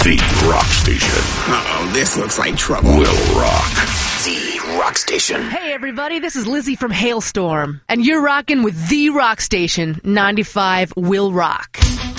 The Rock Station. Uh-oh, this looks like trouble. Will Rock. The Rock Station. Hey, everybody, this is Lizzie from Hailstorm, and you're rocking with The Rock Station, 95 Will Rock.